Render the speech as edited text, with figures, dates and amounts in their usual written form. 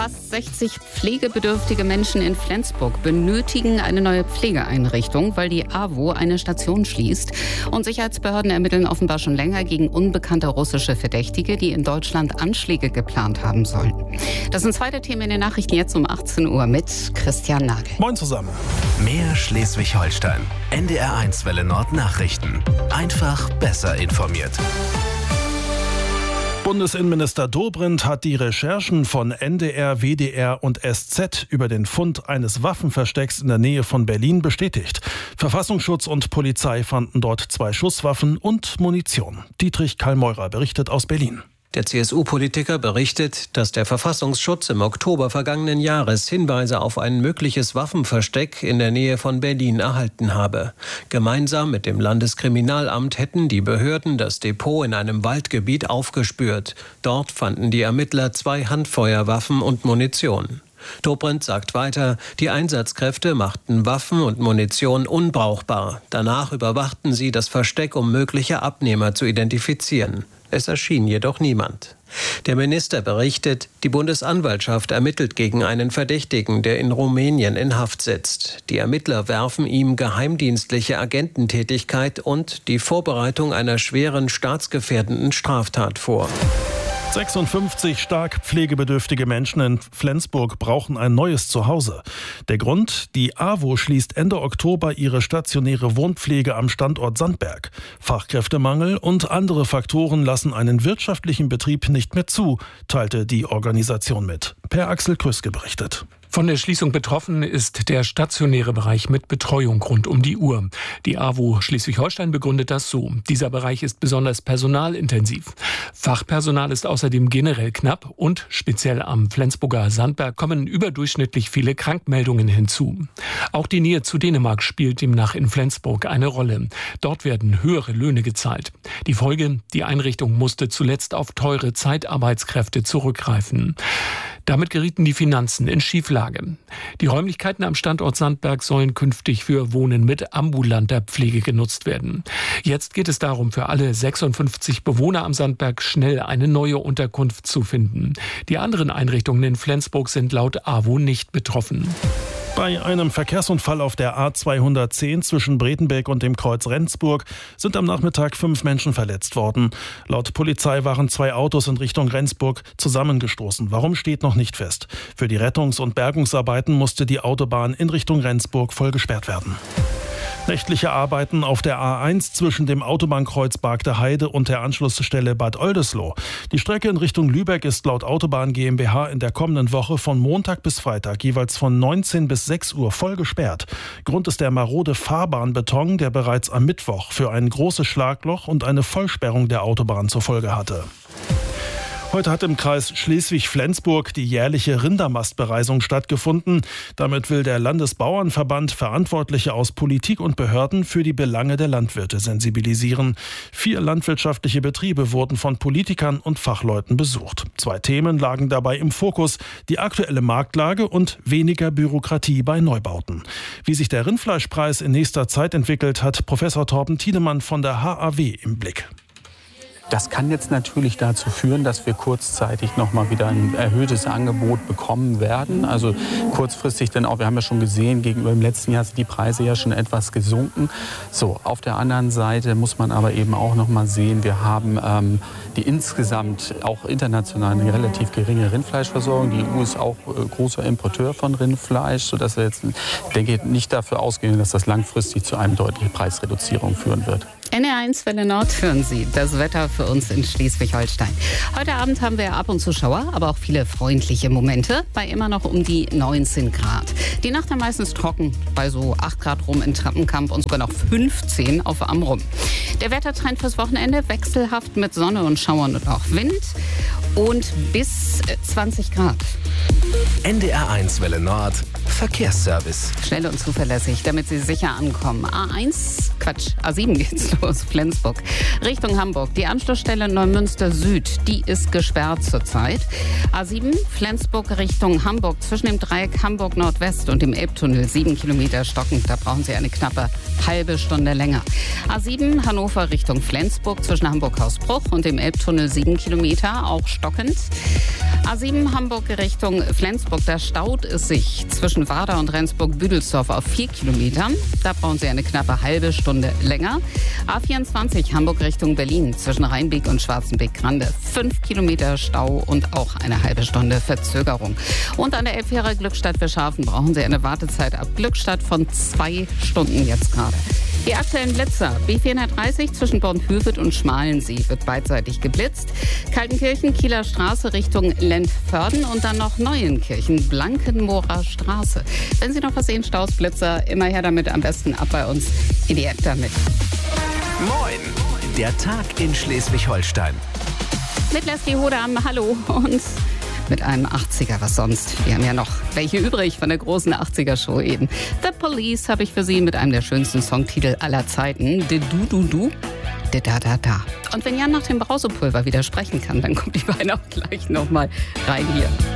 Fast 60 pflegebedürftige Menschen in Flensburg benötigen eine neue Pflegeeinrichtung, weil die AWO eine Station schließt. Und Sicherheitsbehörden ermitteln offenbar schon länger gegen unbekannte russische Verdächtige, die in Deutschland Anschläge geplant haben sollen. Das sind zwei der Themen in den Nachrichten jetzt um 18 Uhr mit Christian Nagel. Moin zusammen. Mehr Schleswig-Holstein. NDR1 Welle Nord Nachrichten. Einfach besser informiert. Bundesinnenminister Dobrindt hat die Recherchen von NDR, WDR und SZ über den Fund eines Waffenverstecks in der Nähe von Berlin bestätigt. Verfassungsschutz und Polizei fanden dort 2 Schusswaffen und Munition. Dietrich Kallmeurer berichtet aus Berlin. Der CSU-Politiker berichtet, dass der Verfassungsschutz im Oktober vergangenen Jahres Hinweise auf ein mögliches Waffenversteck in der Nähe von Berlin erhalten habe. Gemeinsam mit dem Landeskriminalamt hätten die Behörden das Depot in einem Waldgebiet aufgespürt. Dort fanden die Ermittler 2 Handfeuerwaffen und Munition. Dobrindt sagt weiter, die Einsatzkräfte machten Waffen und Munition unbrauchbar. Danach überwachten sie das Versteck, um mögliche Abnehmer zu identifizieren. Es erschien jedoch niemand. Der Minister berichtet, die Bundesanwaltschaft ermittelt gegen einen Verdächtigen, der in Rumänien in Haft sitzt. Die Ermittler werfen ihm geheimdienstliche Agententätigkeit und die Vorbereitung einer schweren staatsgefährdenden Straftat vor. 56 stark pflegebedürftige Menschen in Flensburg brauchen ein neues Zuhause. Der Grund? Die AWO schließt Ende Oktober ihre stationäre Wohnpflege am Standort Sandberg. Fachkräftemangel und andere Faktoren lassen einen wirtschaftlichen Betrieb nicht mehr zu, teilte die Organisation mit. Per Axel Krüske berichtet. Von der Schließung betroffen ist der stationäre Bereich mit Betreuung rund um die Uhr. Die AWO Schleswig-Holstein begründet das so. Dieser Bereich ist besonders personalintensiv. Fachpersonal ist außerdem generell knapp und speziell am Flensburger Sandberg kommen überdurchschnittlich viele Krankmeldungen hinzu. Auch die Nähe zu Dänemark spielt demnach in Flensburg eine Rolle. Dort werden höhere Löhne gezahlt. Die Folge: Die Einrichtung musste zuletzt auf teure Zeitarbeitskräfte zurückgreifen. Damit gerieten die Finanzen in Schieflage. Die Räumlichkeiten am Standort Sandberg sollen künftig für Wohnen mit ambulanter Pflege genutzt werden. Jetzt geht es darum, für alle 56 Bewohner am Sandberg schnell eine neue Unterkunft zu finden. Die anderen Einrichtungen in Flensburg sind laut AWO nicht betroffen. Bei einem Verkehrsunfall auf der A210 zwischen Bredenbeck und dem Kreuz Rendsburg sind am Nachmittag 5 Menschen verletzt worden. Laut Polizei waren 2 Autos in Richtung Rendsburg zusammengestoßen. Warum, steht noch nicht fest. Für die Rettungs- und Bergungsarbeiten musste die Autobahn in Richtung Rendsburg voll gesperrt werden. Nächtliche Arbeiten auf der A1 zwischen dem Autobahnkreuz Bargter Heide und der Anschlussstelle Bad Oldesloe. Die Strecke in Richtung Lübeck ist laut Autobahn GmbH in der kommenden Woche von Montag bis Freitag jeweils von 19 bis 6 Uhr voll gesperrt. Grund ist der marode Fahrbahnbeton, der bereits am Mittwoch für ein großes Schlagloch und eine Vollsperrung der Autobahn zur Folge hatte. Heute hat im Kreis Schleswig-Flensburg die jährliche Rindermastbereisung stattgefunden. Damit will der Landesbauernverband Verantwortliche aus Politik und Behörden für die Belange der Landwirte sensibilisieren. 4 landwirtschaftliche Betriebe wurden von Politikern und Fachleuten besucht. 2 Themen lagen dabei im Fokus: die aktuelle Marktlage und weniger Bürokratie bei Neubauten. Wie sich der Rindfleischpreis in nächster Zeit entwickelt, hat Professor Torben Tiedemann von der HAW im Blick. Das kann jetzt natürlich dazu führen, dass wir kurzzeitig noch mal wieder ein erhöhtes Angebot bekommen werden. Also kurzfristig dann auch, wir haben ja schon gesehen, gegenüber dem letzten Jahr sind die Preise ja schon etwas gesunken. So, auf der anderen Seite muss man aber eben auch noch mal sehen, wir haben die insgesamt auch international eine relativ geringe Rindfleischversorgung. Die EU ist auch großer Importeur von Rindfleisch, sodass wir jetzt, denke ich, nicht dafür ausgehen, dass das langfristig zu einer deutlichen Preisreduzierung führen wird. NDR1 Welle Nord hören Sie. Das Wetter für uns in Schleswig-Holstein. Heute Abend haben wir ab und zu Schauer, aber auch viele freundliche Momente bei immer noch um die 19 Grad. Die Nacht dann meistens trocken, bei so 8 Grad rum in Trappenkamp und sogar noch 15 auf Amrum. Der Wettertrend fürs Wochenende wechselhaft mit Sonne und Schauern und auch Wind und bis 20 Grad. NDR1 Welle Nord Verkehrsservice. Schnell und zuverlässig, damit Sie sicher ankommen. A7 geht's los, Flensburg, Richtung Hamburg. Die Anschlussstelle Neumünster Süd, die ist gesperrt zurzeit. A7 Flensburg Richtung Hamburg, zwischen dem Dreieck Hamburg Nordwest und dem Elbtunnel 7 Kilometer stockend. Da brauchen Sie eine knappe halbe Stunde länger. A7 Hannover Richtung Flensburg, zwischen Hamburg-Hausbruch und dem Elbtunnel 7 Kilometer, auch stockend. A7 Hamburg Richtung Flensburg, da staut es sich zwischen Warder und Rendsburg-Büdelsdorf auf 4 Kilometern. Da brauchen Sie eine knappe halbe Stunde länger. A24 Hamburg Richtung Berlin, zwischen Rheinbeek und Schwarzenbeek-Grande 5 Kilometer Stau und auch eine halbe Stunde Verzögerung. Und an der Elbfähre Glückstadt-Fischhafen brauchen Sie eine Wartezeit ab Glückstadt von 2 Stunden jetzt gerade. Die aktuellen Blitzer. B430 zwischen Bornhöved und Schmalensee wird beidseitig geblitzt. Kaltenkirchen, Kieler Straße Richtung Lentförden und dann noch Neuenkirchen, Blankenmoorer Straße. Wenn Sie noch was sehen, Staus, Blitzer, immer her damit, am besten ab bei uns in die App damit. Moin! Der Tag in Schleswig-Holstein. Mit Leslie Hodam, hallo, und mit einem 80er, was sonst? Wir haben ja noch welche übrig von der großen 80er-Show eben. The Police habe ich für Sie mit einem der schönsten Songtitel aller Zeiten. De Du, de Da. Und wenn Jan nach dem Brausepulver wieder sprechen kann, dann kommt die beiden auch gleich nochmal rein hier.